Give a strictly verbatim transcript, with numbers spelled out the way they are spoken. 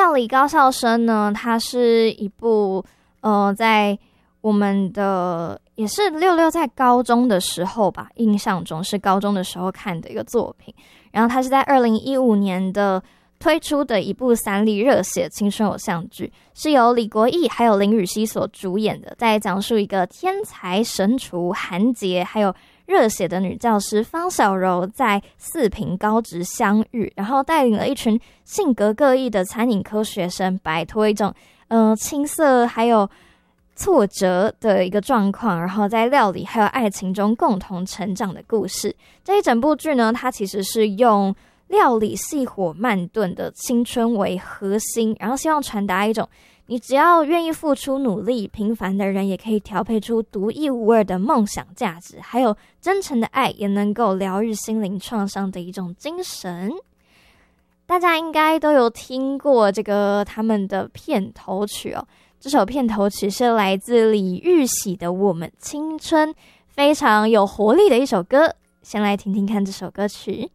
料理高校生呢，它是一部呃，在我们的也是六六在高中的时候吧，印象中是高中的时候看的一个作品。然后它是在二零一五年的推出的一部三立热血青春偶像剧，是由李国毅还有林予晞所主演的，在讲述一个天才神厨韩杰还有热血的女教师方小柔在四平高职相遇，然后带领了一群性格各异的餐饮科学生摆脱一种呃青涩还有挫折的一个状况，然后在料理还有爱情中共同成长的故事。这一整部剧呢，它其实是用料理细火慢炖的青春为核心，然后希望传达一种你只要愿意付出努力，平凡的人也可以调配出独一无二的梦想价值，还有真诚的爱也能够疗愈心灵创伤的一种精神。大家应该都有听过这个他们的片头曲哦，这首片头曲是来自李玉玺的《我们青春》，非常有活力的一首歌。先来听听看这首歌曲。